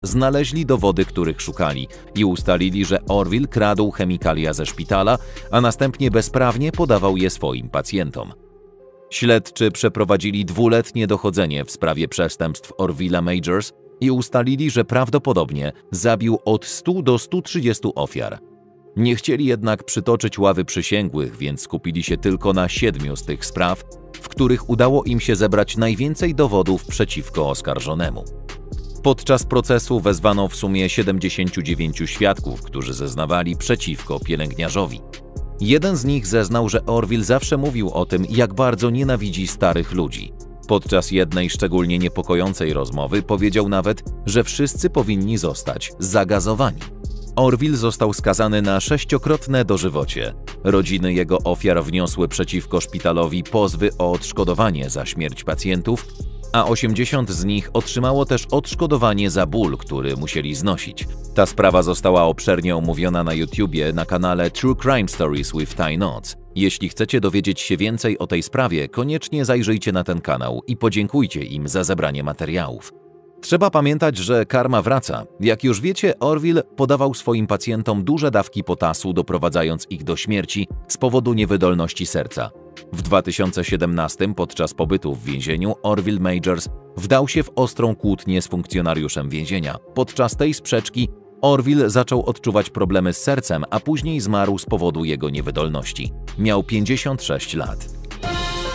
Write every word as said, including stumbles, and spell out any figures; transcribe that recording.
znaleźli dowody, których szukali i ustalili, że Orville kradł chemikalia ze szpitala, a następnie bezprawnie podawał je swoim pacjentom. Śledczy przeprowadzili dwuletnie dochodzenie w sprawie przestępstw Orville'a Majors i ustalili, że prawdopodobnie zabił od stu do stu trzydziestu ofiar. Nie chcieli jednak przytoczyć ławy przysięgłych, więc skupili się tylko na siedmiu z tych spraw, w których udało im się zebrać najwięcej dowodów przeciwko oskarżonemu. Podczas procesu wezwano w sumie siedemdziesięciu dziewięciu świadków, którzy zeznawali przeciwko pielęgniarzowi. Jeden z nich zeznał, że Orville zawsze mówił o tym, jak bardzo nienawidzi starych ludzi. Podczas jednej szczególnie niepokojącej rozmowy powiedział nawet, że wszyscy powinni zostać zagazowani. Orville został skazany na sześciokrotne dożywocie. Rodziny jego ofiar wniosły przeciwko szpitalowi pozwy o odszkodowanie za śmierć pacjentów, a osiemdziesiąt z nich otrzymało też odszkodowanie za ból, który musieli znosić. Ta sprawa została obszernie omówiona na YouTubie na kanale True Crime Stories with Ty Notts. Jeśli chcecie dowiedzieć się więcej o tej sprawie, koniecznie zajrzyjcie na ten kanał i podziękujcie im za zebranie materiałów. Trzeba pamiętać, że karma wraca. Jak już wiecie, Orville podawał swoim pacjentom duże dawki potasu, doprowadzając ich do śmierci z powodu niewydolności serca. W dwa tysiące siedemnastym podczas pobytu w więzieniu Orville Majors wdał się w ostrą kłótnię z funkcjonariuszem więzienia. Podczas tej sprzeczki Orville zaczął odczuwać problemy z sercem, a później zmarł z powodu jego niewydolności. Miał pięćdziesiąt sześć lat.